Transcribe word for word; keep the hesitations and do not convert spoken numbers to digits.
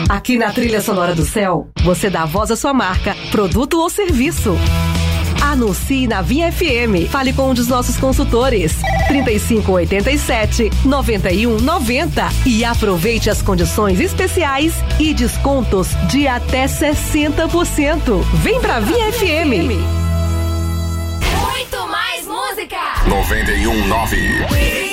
Aqui na Trilha Sonora do Céu, você dá voz à sua marca, produto ou serviço. Anuncie na Vinha F M. Fale com um dos nossos consultores. trinta e cinco, oitenta e sete, noventa e um, noventa. E aproveite as condições especiais e descontos de até sessenta por cento. Vem pra Vinha F M. Muito mais música. noventa e um, nove.